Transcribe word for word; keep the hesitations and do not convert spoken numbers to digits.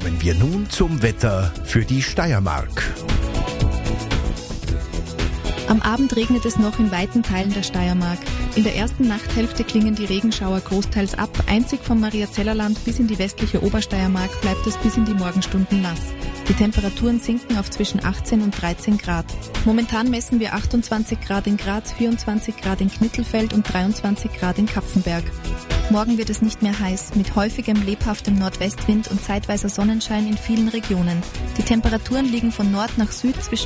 Kommen wir nun zum Wetter für die Steiermark. Am Abend regnet es noch in weiten Teilen der Steiermark. In der ersten Nachthälfte klingen die Regenschauer großteils ab. Einzig vom Mariazellerland bis in die westliche Obersteiermark bleibt es bis in die Morgenstunden nass. Die Temperaturen sinken auf zwischen achtzehn und dreizehn Grad. Momentan messen wir achtundzwanzig Grad in Graz, vierundzwanzig Grad in Knittelfeld und dreiundzwanzig Grad in Kapfenberg. Morgen wird es nicht mehr heiß, mit häufigem lebhaftem Nordwestwind und zeitweiser Sonnenschein in vielen Regionen. Die Temperaturen liegen von Nord nach Süd zwischen